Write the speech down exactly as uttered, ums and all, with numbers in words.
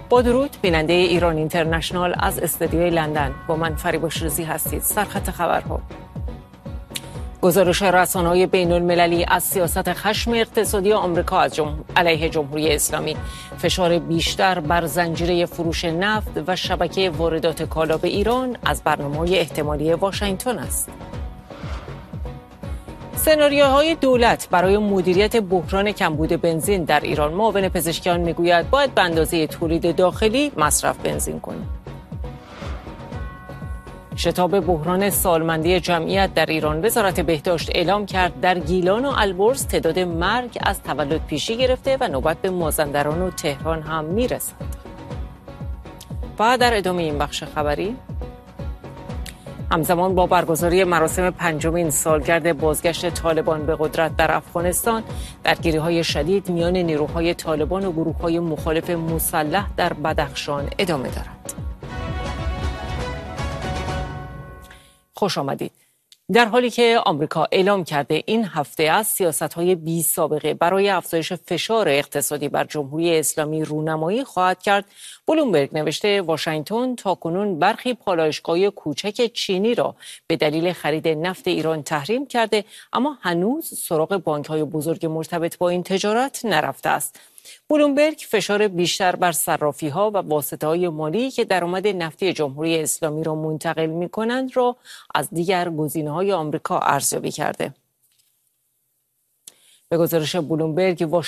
با درود، بیننده ایران اینترنشنال از استودیوی لندن با من فریبا شیرازی هستید. سرخط خبرها: گزارش رسانه‌های بین‌المللی از سیاست خشم اقتصادی آمریکا از جمهور... علیه جمهوری اسلامی، فشار بیشتر بر زنجیره فروش نفت و شبکه واردات کالا به ایران از برنامه‌های احتمالی واشنگتن است. سناریوهای دولت برای مدیریت بحران کمبود بنزین در ایران: معاون پزشکیان میگوید باید به اندازه تولید داخلی مصرف بنزین کنیم. شتاب بحران سالمندی جمعیت در ایران: وزارت بهداشت اعلام کرد در گیلان و البرز تعداد مرگ از تولد پیشی گرفته و نوبت به مازندران و تهران هم میرسد. و در ادامه این بخش خبری، همزمان با برگزاری مراسم پنجمین سالگرد بازگشت طالبان به قدرت در افغانستان، درگیری‌های شدید میان نیروهای طالبان و گروه‌های مخالف مسلح در بدخشان ادامه دارد. خوش آمدید. در حالی که آمریکا اعلام کرده این هفته از سیاست‌های بی سابقه برای افزایش فشار اقتصادی بر جمهوری اسلامی رونمایی خواهد کرد، بلومبرگ نوشته واشنگتن تاکنون برخی پالایشگاه‌های کوچک چینی را به دلیل خرید نفت ایران تحریم کرده، اما هنوز سراغ بانک‌های بزرگ مرتبط با این تجارت نرفته است. بلومبرگ فشار بیشتر بر صرافی‌ها و واسطه‌های مالی که درآمد نفتی جمهوری اسلامی را منتقل می‌کنند را از دیگر گزینه‌های آمریکا ارزیابی کرده. به گزارش بلومبرگ،